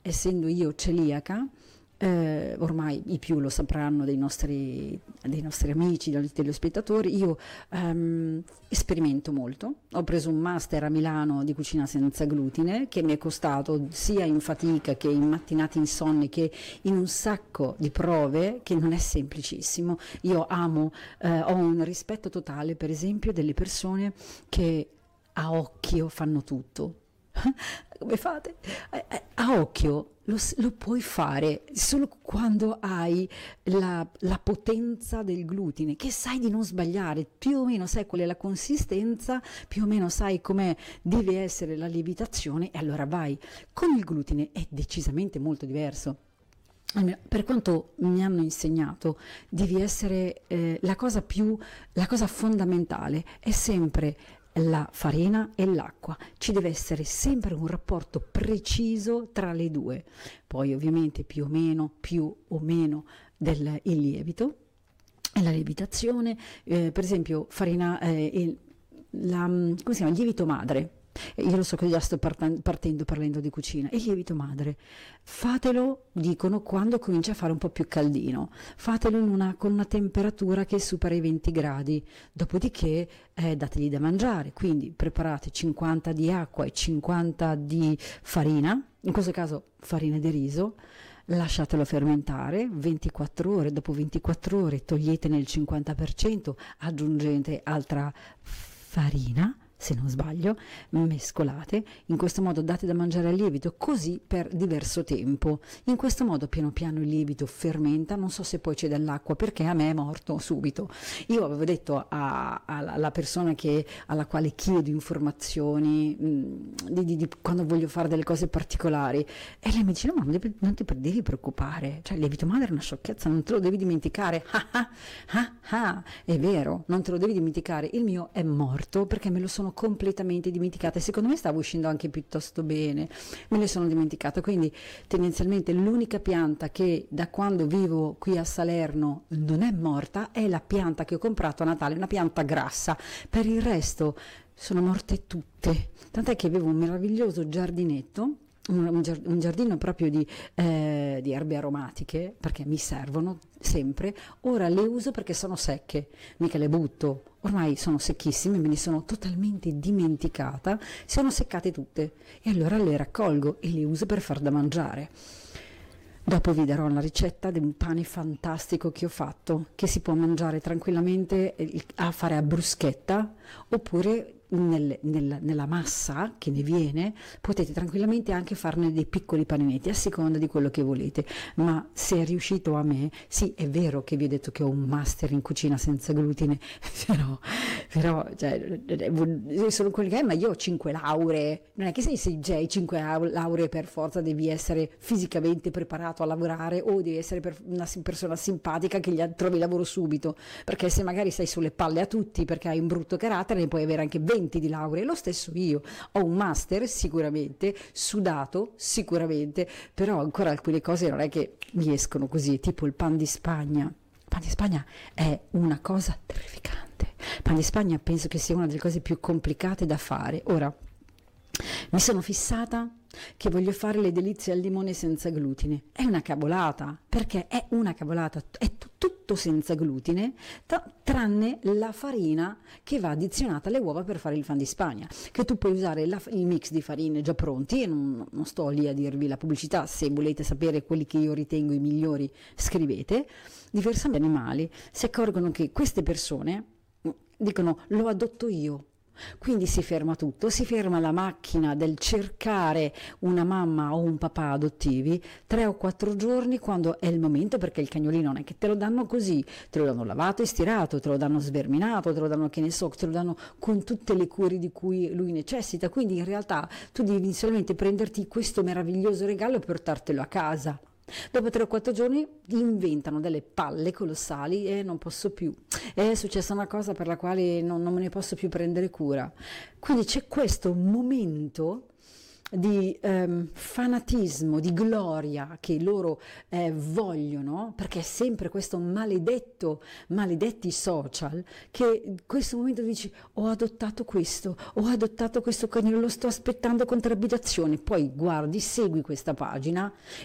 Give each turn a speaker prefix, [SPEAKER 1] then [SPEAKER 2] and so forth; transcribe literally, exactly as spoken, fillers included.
[SPEAKER 1] essendo io celiaca, Eh, ormai i più lo sapranno dei nostri, dei nostri amici, dei telespettatori, io ehm, sperimento molto. Ho preso un master a Milano di cucina senza glutine che mi è costato sia in fatica che in mattinate insonni che in un sacco di prove, che non è semplicissimo. Io amo, eh, ho un rispetto totale per esempio delle persone che a occhio fanno tutto. Come fate? A occhio lo, lo puoi fare solo quando hai la, la potenza del glutine, che sai di non sbagliare, più o meno sai qual è la consistenza, più o meno sai come deve essere la lievitazione, e allora vai. Con il glutine è decisamente molto diverso. Per quanto mi hanno insegnato, devi essere eh, la cosa più, la cosa fondamentale è sempre la farina e l'acqua, ci deve essere sempre un rapporto preciso tra le due, poi ovviamente più o meno, più o meno del il lievito e la lievitazione, eh, per esempio farina, eh, il, la, come si chiama, il lievito madre. Io lo so che già sto partendo parlando di cucina. Il lievito madre, fatelo, dicono, quando comincia a fare un po' più caldino, fatelo in una, con una temperatura che supera i venti gradi, dopodiché eh, dategli da mangiare, quindi preparate cinquanta di acqua e cinquanta di farina, in questo caso farina di riso, lasciatelo fermentare ventiquattro ore, dopo ventiquattro ore toglietene il cinquanta per cento, aggiungete altra farina, se non sbaglio, mescolate, in questo modo date da mangiare al lievito, così per diverso tempo. In questo modo piano piano il lievito fermenta, non so se poi c'è dell'acqua, perché a me è morto subito. Io avevo detto a, a, alla persona che, alla quale chiedo informazioni mh, di, di, di, quando voglio fare delle cose particolari, e lei mi dice: no, ma non, devi, non ti devi preoccupare, cioè il lievito madre è una sciocchezza, non te lo devi dimenticare. Ah, ah, ah, ah. È vero, non te lo devi dimenticare, il mio è morto perché me lo sono completamente dimenticata, e secondo me stavo uscendo anche piuttosto bene, me ne sono dimenticata. Quindi tendenzialmente l'unica pianta che da quando vivo qui a Salerno non è morta è la pianta che ho comprato a Natale, una pianta grassa. Per il resto sono morte tutte, tant'è che avevo un meraviglioso giardinetto, un giardino proprio di, eh, di erbe aromatiche, perché mi servono sempre. Ora le uso perché sono secche, mica le butto, ormai sono secchissime, me ne sono totalmente dimenticata, sono seccate tutte, e allora le raccolgo e le uso per far da mangiare. Dopo vi darò la ricetta di un pane fantastico che ho fatto, che si può mangiare tranquillamente a fare a bruschetta, oppure nel, nel, nella massa che ne viene potete tranquillamente anche farne dei piccoli paninetti a seconda di quello che volete. Ma se è riuscito a me, sì, è vero che vi ho detto che ho un master in cucina senza glutine, però, però cioè, sono quelli che è, ma io ho cinque lauree, non è che se, se già hai cinque lauree per forza devi essere fisicamente preparato a lavorare, o devi essere per una persona simpatica che gli trovi lavoro subito, perché se magari stai sulle palle a tutti perché hai un brutto carattere ne puoi avere anche venti di lauree. Lo stesso io ho un master sicuramente, sudato sicuramente, però ancora alcune cose non è che mi escono così, tipo il pan di Spagna. Il pan di Spagna è una cosa terrificante. Il pan di Spagna penso che sia una delle cose più complicate da fare. Ora mi sono fissata che voglio fare le delizie al limone senza glutine. È una cavolata, perché è una cavolata, è t- tutto senza glutine, tra- tranne la farina che va addizionata alle uova per fare il pan di Spagna, che tu puoi usare la, il mix di farine già pronti, e non, non sto lì a dirvi la pubblicità. Se volete sapere quelli che io ritengo i migliori, scrivete. Diversamente animali si accorgono che queste persone dicono: lo adotto io. Quindi si ferma tutto, si ferma la macchina del cercare una mamma o un papà adottivi tre o quattro giorni, quando è il momento, perché il cagnolino non è che te lo danno così, te lo danno lavato e stirato, te lo danno sverminato, te lo danno, che ne so, te lo danno con tutte le cure di cui lui necessita. Quindi in realtà tu devi inizialmente prenderti questo meraviglioso regalo e portartelo a casa. Dopo tre o quattro giorni inventano delle palle colossali e non posso più, è successa una cosa per la quale non, non me ne posso più prendere cura. Quindi c'è questo momento di ehm, fanatismo, di gloria che loro eh, vogliono, perché è sempre questo maledetto, maledetti social, che in questo momento dici ho adottato questo, ho adottato questo cagnolo, lo sto aspettando con trepidazione, poi guardi, segui questa pagina